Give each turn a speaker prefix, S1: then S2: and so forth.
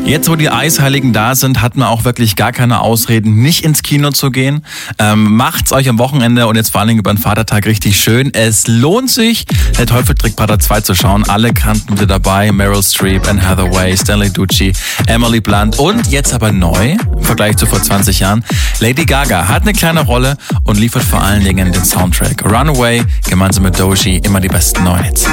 S1: Jetzt, wo die Eisheiligen da sind, hat man auch wirklich gar keine Ausreden, nicht ins Kino zu gehen. Macht's euch am Wochenende und jetzt vor allen Dingen über den Vatertag richtig schön. Es lohnt sich, der Teufel trägt Prada 2 zu schauen. Alle kannten wir dabei. Meryl Streep, Anne Hathaway, Stanley Tucci, Emily Blunt und jetzt aber neu, im Vergleich zu vor 20 Jahren, Lady Gaga hat eine kleine Rolle und liefert vor allen Dingen den Soundtrack. Runaway, gemeinsam mit Doechii, immer die besten neuen Hits.